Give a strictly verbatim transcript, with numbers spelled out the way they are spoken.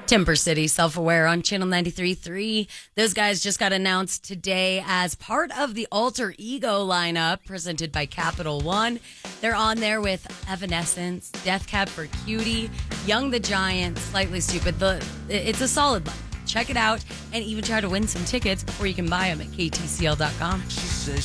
Timber City, Self-Aware on Channel ninety-three point three. Those guys just got announced today as part of the Alter Ego lineup presented by Capital One. They're on there with Evanescence, Death Cab for Cutie, Young the Giant, Slightly Stupid. The It's a solid lineup. Check it out and even try to win some tickets before you can buy them at K T C L dot com.